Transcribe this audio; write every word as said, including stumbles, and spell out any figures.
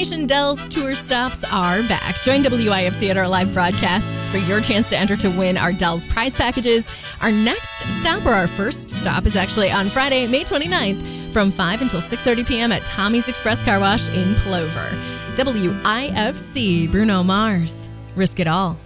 Destination Dells tour stops are back. Join W I F C at our live broadcasts for your chance to enter to win our Dells prize packages. Our next stop, or our first stop, is actually on Friday, May twenty-ninth from five until six thirty p.m. at Tommy's Express Car Wash in Plover. W I F C, Bruno Mars. Risk it all.